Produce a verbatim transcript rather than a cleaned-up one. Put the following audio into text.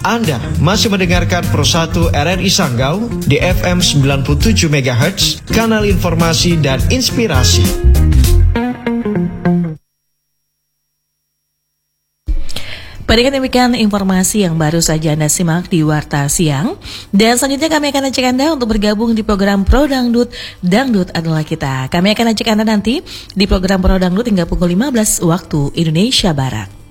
Anda masih mendengarkan Pro satu R R I Sanggau di F M sembilan puluh tujuh megahertz, kanal informasi dan inspirasi. Pada demikian informasi yang baru saja Anda simak di Warta Siang. Dan selanjutnya kami akan ajak Anda untuk bergabung di program Pro Dangdut. Dangdut adalah kita. Kami akan ajak Anda nanti di program Pro Dangdut hingga pukul lima belas waktu Indonesia Barat.